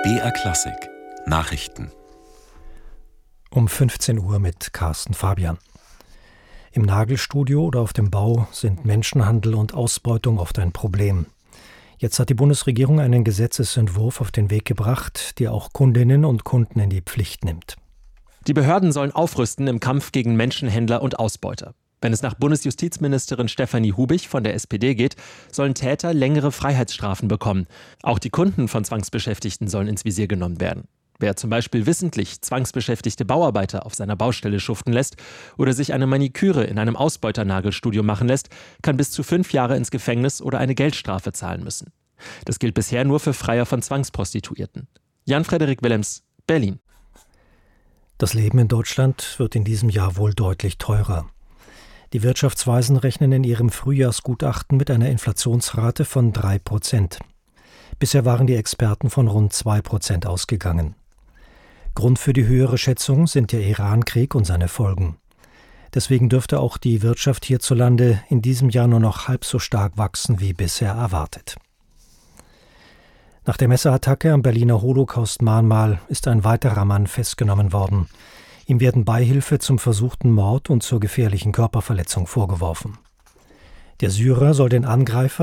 BR Klassik Nachrichten Um 15 Uhr mit Carsten Fabian. Im Nagelstudio oder auf dem Bau sind Menschenhandel und Ausbeutung oft ein Problem. Jetzt hat die Bundesregierung einen Gesetzesentwurf auf den Weg gebracht, der auch Kundinnen und Kunden in die Pflicht nimmt. Die Behörden sollen aufrüsten im Kampf gegen Menschenhändler und Ausbeuter. Wenn es nach Bundesjustizministerin Stefanie Hubich von der SPD geht, sollen Täter längere Freiheitsstrafen bekommen. Auch die Kunden von Zwangsbeschäftigten sollen ins Visier genommen werden. Wer zum Beispiel wissentlich zwangsbeschäftigte Bauarbeiter auf seiner Baustelle schuften lässt oder sich eine Maniküre in einem Ausbeuternagelstudio machen lässt, kann bis zu 5 Jahre ins Gefängnis oder eine Geldstrafe zahlen müssen. Das gilt bisher nur für Freier von Zwangsprostituierten. Jan-Frederik Willems, Berlin. Das Leben in Deutschland wird in diesem Jahr wohl deutlich teurer. Die Wirtschaftsweisen rechnen in ihrem Frühjahrsgutachten mit einer Inflationsrate von 3%. Bisher waren die Experten von rund 2% ausgegangen. Grund für die höhere Schätzung sind der Iran-Krieg und seine Folgen. Deswegen dürfte auch die Wirtschaft hierzulande in diesem Jahr nur noch halb so stark wachsen wie bisher erwartet. Nach der Messerattacke am Berliner Holocaust-Mahnmal ist ein weiterer Mann festgenommen worden. Ihm werden Beihilfe zum versuchten Mord und zur gefährlichen Körperverletzung vorgeworfen. Der Syrer soll den Angreifer